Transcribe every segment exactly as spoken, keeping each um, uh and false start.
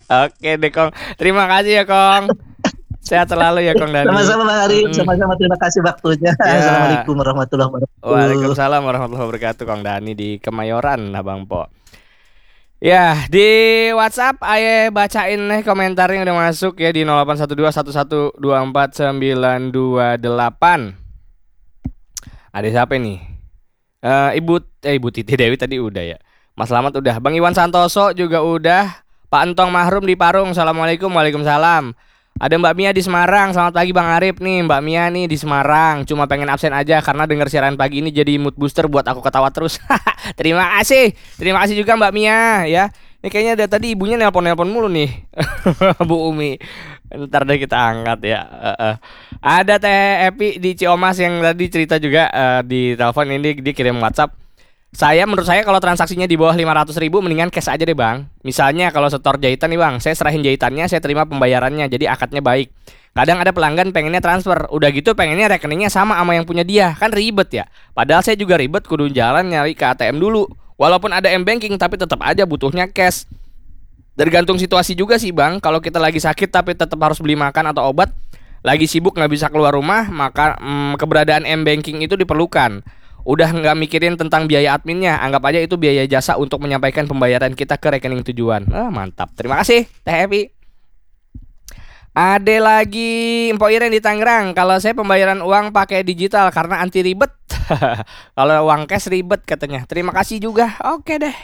Oke deh Kong. Terima kasih ya Kong. Sehat selalu ya Kong Dani. Sama-sama Bang Ari, Mm-mm. sama-sama terima kasih waktunya. Ya. Assalamualaikum warahmatullahi wabarakatuh. Waalaikumsalam warahmatullahi wabarakatuh Kong Dani di Kemayoran Abang Po. Ya, di WhatsApp ayo bacain nih komentar yang udah masuk ya di nol delapan satu dua satu satu dua empat sembilan dua delapan. Ada siapa nih? Eh, Ibu eh Ibu Titi Dewi tadi udah ya. Mas Slamet udah. Bang Iwan Santoso juga udah. Pak Entong Mahrum di Parung. Assalamualaikum. Waalaikumsalam. Ada Mbak Mia di Semarang. Selamat pagi Bang Arif nih. Mbak Mia nih di Semarang. Cuma pengen absen aja karena denger siaran pagi ini jadi mood booster buat aku ketawa terus. Terima kasih. Terima kasih juga Mbak Mia ya. Ini kayaknya dari tadi ibunya nelpon-nelpon mulu nih. Bu Umi. Ntar deh kita angkat ya. Uh, uh. Ada Teh Epi di Ciomas yang tadi cerita juga uh, di telepon ini dia kirim WhatsApp. Saya menurut saya kalau transaksinya di bawah lima ratus ribu mendingan cash aja deh bang. Misalnya kalau setor jahitan nih bang, saya serahin jahitannya, saya terima pembayarannya, jadi akadnya baik. Kadang ada pelanggan pengennya transfer, udah gitu pengennya rekeningnya sama sama yang punya dia, kan ribet ya. Padahal saya juga ribet kudu jalan nyari ke A T M dulu. Walaupun ada M-Banking tapi tetap aja butuhnya cash. Tergantung situasi juga sih bang. Kalau kita lagi sakit tapi tetap harus beli makan atau obat, lagi sibuk nggak bisa keluar rumah, maka hmm, keberadaan M-Banking itu diperlukan. Udah nggak mikirin tentang biaya adminnya, anggap aja itu biaya jasa untuk menyampaikan pembayaran kita ke rekening tujuan. Ah, mantap. Terima kasih Teh Epi. Ada lagi Mpok Iren di Tangerang. Kalau saya pembayaran uang pakai digital karena anti ribet. Kalau uang cash ribet katanya. Terima kasih juga. Oke deh.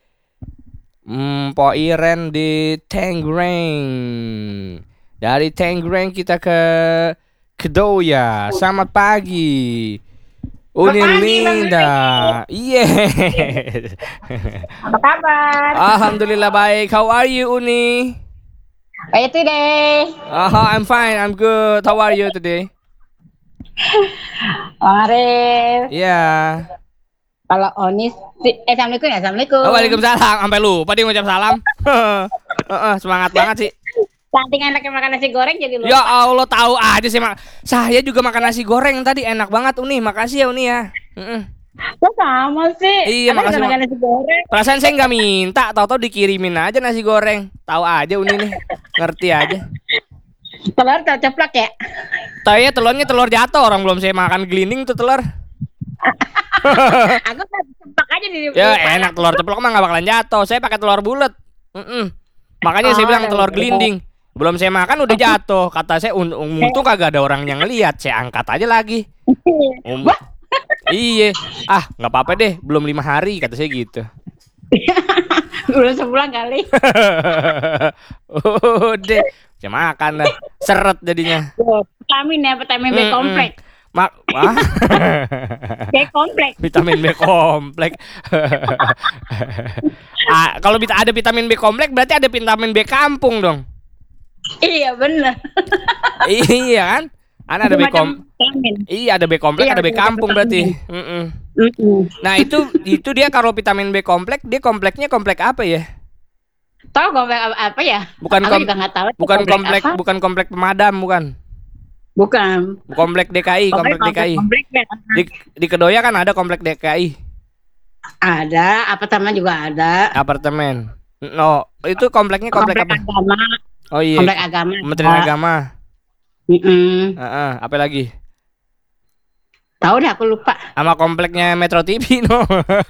Mpok Iren di Tangerang. Dari Tangerang kita ke Kedoya. Selamat pagi. Uni Linda. Iya. Apa kabar? Alhamdulillah baik. How are you Uni? Baik today. Oh, I'm fine. I'm good. How are you today? Arif. Iya. Kalau Onis, eh, assalamualaikum ya, assalamualaikum. Oh, waalaikumsalam. Sampai lupa dia ngucap salam. Heeh, semangat banget sih. Saking enaknya makan nasi goreng jadi lupa. Ya Allah tahu aja sih mak. Saya juga makan nasi goreng tadi enak banget Uni. Makasih ya Uni ya. Heeh. Kok sama sih? Iya, Apa makasih, juga Mak. makan nasi goreng. Perasaan saya nggak minta, tahu-tahu dikirimin aja nasi goreng. Tahu aja Uni nih. Ngerti aja. Telur telur ceplok ya? Tahu ya telurnya telur jatuh orang belum saya makan gelinding tuh telur. Aku kan ceplok aja di. Ya di enak telur ceplok mah nggak bakalan jatuh. Saya pakai telur bulat. Mm-mm. Makanya saya Oh, bilang telur telur gelinding. Belum saya makan udah jatuh. Kata saya un- untung kagak ada orang yang ngelihat. Saya angkat aja lagi. Um, iya. Ah nggak apa-apa deh. Belum lima hari kata saya gitu. Belum sebulan kali. Udah. Saya makan dah. Seret jadinya. Tuh, vitamin ya, vitamin B Mm-mm. kompleks. Mak, wah. B kompleks. Vitamin B komplek. Ah, kalau bita- ada vitamin B komplek berarti ada vitamin B kampung dong. Iya benar. Iya kan? Ana ada B kom. vitamin. Iya ada B komplek, Iya, ada B ada kampung vitamin. berarti. Mm-mm. Mm-mm. Nah itu itu dia kalau vitamin B komplek dia kompleknya komplek apa ya? Tahu komplek apa, apa ya? Bukan Aku kom- juga nggak tahu. bukan komplek apa. bukan komplek pemadam bukan. Bukan. Komplek D K I, komplek D K I. Komplek ya. Di, di Kedoya kan ada komplek D K I, Ada, apa teman juga ada. apartemen. No, itu kompleknya komplek, Komplek apa? agama. Oh iya. Komplek agama. Kementerian ada. Agama. Mm-mm. Heeh, apa lagi? Tahu deh aku lupa. Sama kompleknya Metro T V no.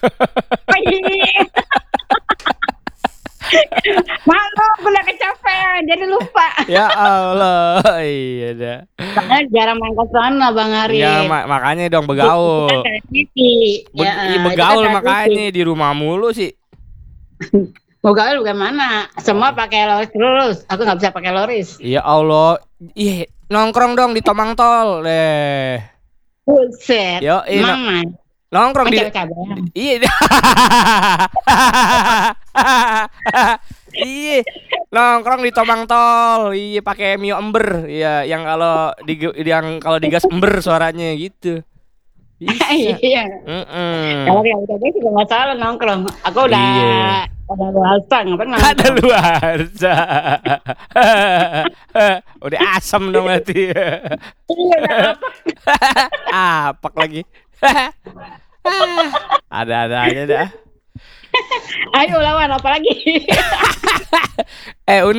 Malu, aku udah kecapean, jadi lupa. Ya Allah, iya dah. Karena jarang main ke sana, Bang Ari. Ya ma- makanya dong begaul. Itu kan televisi. Be- Ya, iya, itu begaul kan makanya di rumah mulu sih. Mau gaul bagaimana? Semua pakai loris terus. Aku nggak bisa pakai loris. Ya Allah, iya nongkrong dong di Tomang Tol deh. Buset. Yo, iya, no- Mama. nongkrong di Cewek-cewek. iya. Iya, nongkrong di Tomang Tol. Iya, pakai Mio ember. Iya, yang kalau di yang kalau digas ember suaranya gitu. Bisa. Iya. Mm-mm. Kalau yang udah juga nggak salah nongkrong. Aku udah Iya. udah luasa nggak pernah. Ada luar. Udah asem dong berarti. Iya, udah apa? Apak lagi. Ada-ada aja dah. Ayo lawan apa lagi? Eh,